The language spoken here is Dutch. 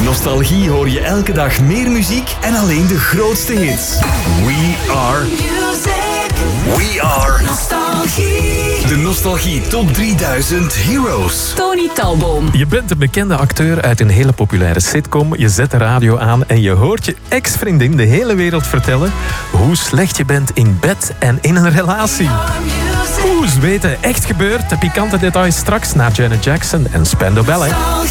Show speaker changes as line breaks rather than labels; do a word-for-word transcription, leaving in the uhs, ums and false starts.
Nostalgie hoor je elke dag meer muziek en alleen de grootste hits. We are... We are... Nostalgie. De Nostalgie Top drieduizend Heroes.
Tony Talboom.
Je bent een bekende acteur uit een hele populaire sitcom. Je zet de radio aan en je hoort je ex-vriendin de hele wereld vertellen hoe slecht je bent in bed en in een relatie. Oeh, weten, echt gebeurd. De pikante details straks naar Janet Jackson en Spandau Ballet.